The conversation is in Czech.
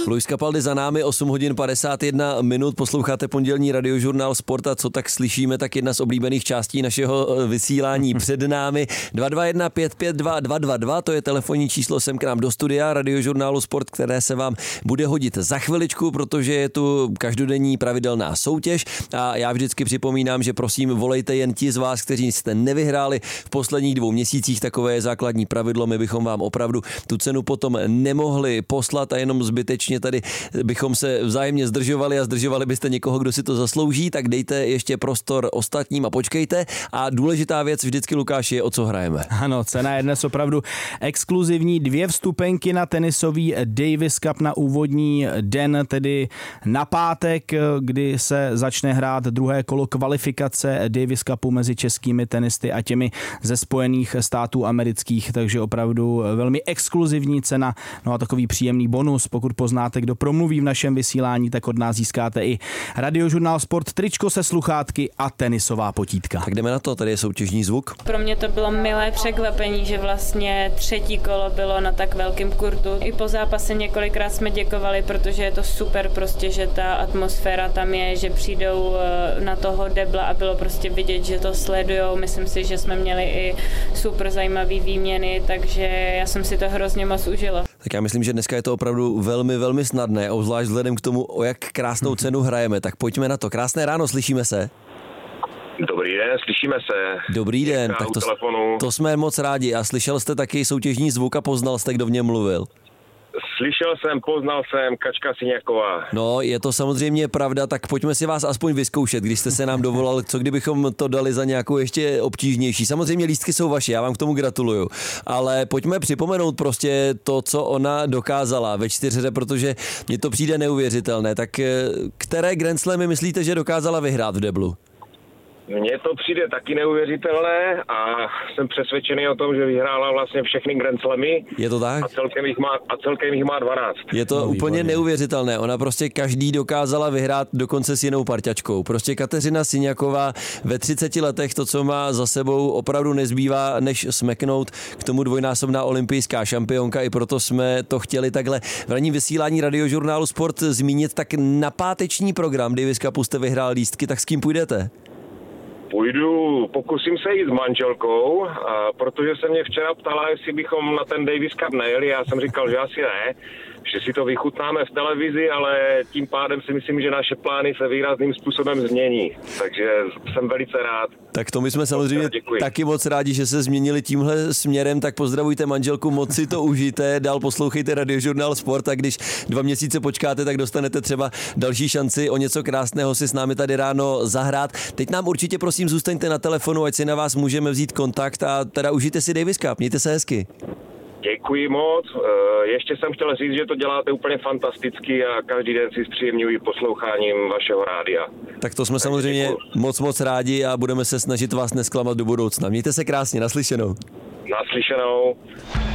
Luis Capaldi za námi, 8 hodin 51 minut, posloucháte pondělní radiožurnál Sport a co tak slyšíme, tak jedna z oblíbených částí našeho vysílání před námi. 221 552 222, to je telefonní číslo sem k nám do studia radiožurnálu Sport, které se vám bude hodit za chviličku, protože je tu každodenní pravidelná soutěž a já vždycky připomínám, že prosím volejte jen ti z vás, kteří jste nevyhráli v posledních 2 měsících, takové je základní pravidlo, my bychom vám opravdu tu cenu potom nemohli poslat a jenom zbytečně tady bychom se vzájemně zdržovali a zdržovali byste někoho, kdo si to zaslouží, tak dejte ještě prostor ostatním a počkejte. A důležitá věc vždycky, Lukáši, je, o co hrajeme. Ano, cena je dnes opravdu exkluzivní, 2 vstupenky na tenisový Davis Cup na úvodní den, tedy na pátek, kdy se začne hrát druhé kolo kvalifikace Davis Cupu mezi českými tenisty a těmi ze Spojených států amerických, takže opravdu velmi exkluzivní cena, no a takový příjemný bonus, pokud poznáte, kdo promluví v našem vysílání, tak od nás získáte i radiožurnál Sport, tričko se sluchátky a tenisová potítka. Tak jdeme na to, tady je soutěžní zvuk. Pro mě to bylo milé překvapení, že vlastně 3. kolo bylo na tak velkém kurtu. I po zápase několikrát jsme děkovali, protože je to super prostě, že ta atmosféra tam je, že přijdou na toho debla a bylo prostě vidět, že to sledujou. Myslím si, že jsme měli i super zajímavý výměny, takže já jsem si to hrozně moc užila. Tak já myslím, že dneska je to opravdu velmi, velmi snadné, obzvlášť vzhledem k tomu, o jak krásnou cenu hrajeme. Tak pojďme na to. Krásné ráno, slyšíme se? Dobrý den, slyšíme se. Dobrý den, tak to jsme moc rádi. A slyšel jste taky soutěžní zvuk a poznal jste, kdo v něm mluvil? Slyšel jsem, poznal jsem, Kačka Siňáková. No, je to samozřejmě pravda, tak pojďme si vás aspoň vyzkoušet, když jste se nám dovolal, co kdybychom to dali za nějakou ještě obtížnější. Samozřejmě lístky jsou vaše, já vám k tomu gratuluju, ale pojďme připomenout prostě to, co ona dokázala ve 4, protože mně to přijde neuvěřitelné. Tak které Grand Slamy myslíte, že dokázala vyhrát v deblu? Mně to přijde taky neuvěřitelné a jsem přesvědčený o tom, že vyhrála vlastně všechny Grand Slamy. Je to tak? A celkem jich má 12. Je to úplně neuvěřitelné. Ona prostě každý dokázala vyhrát dokonce s jinou parťačkou. Prostě Kateřina Siňáková ve 30 letech to, co má za sebou, opravdu nezbývá, než smeknout, k tomu dvojnásobná olympijská šampionka. I proto jsme to chtěli takhle v ranním vysílání radiožurnálu Sport zmínit. Tak na páteční program Davis Cupu jste vyhrál lístky, tak s kým půjdete? Pokusím se jít s manželkou, protože se mě včera ptala, jestli bychom na ten Davis Cup nejeli. Já jsem říkal, že asi ne, že si to vychutnáme v televizi, ale tím pádem si myslím, že naše plány se výrazným způsobem změní. Takže jsem velice rád. Tak to my jsme samozřejmě taky moc rádi, že se změnili tímhle směrem, tak pozdravujte manželku, moc si to užijte, dál poslouchejte radiožurnál Sport a když 2 měsíce počkáte, tak dostanete třeba další šanci o něco krásného si s námi tady ráno zahrát. Teď nám určitě prosím zůstaňte na telefonu, ať si na vás můžeme vzít kontakt a teda užijte si Davis Cup, mějte se hezky. Děkuji moc. Ještě jsem chtěl říct, že to děláte úplně fantasticky a každý den si zpříjemňuji posloucháním vašeho rádia. Tak to jsme samozřejmě moc rádi a budeme se snažit vás nesklamat do budoucna. Mějte se krásně, naslyšenou. Naslyšenou.